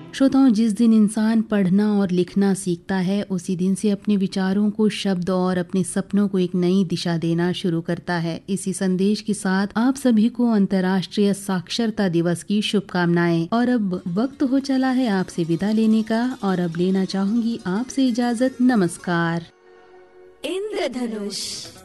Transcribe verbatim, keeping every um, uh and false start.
श्रोताओं, जिस दिन इंसान पढ़ना और लिखना सीखता है उसी दिन से अपने विचारों को शब्द और अपने सपनों को एक नई दिशा देना शुरू करता है। इसी संदेश के साथ आप सभी को अंतर्राष्ट्रीय साक्षरता दिवस की शुभकामनाएं। और अब वक्त हो चला है आपसे विदा लेने का, और अब लेना चाहूंगी आपसे इजाजत। नमस्कार। इंद्रधनुष।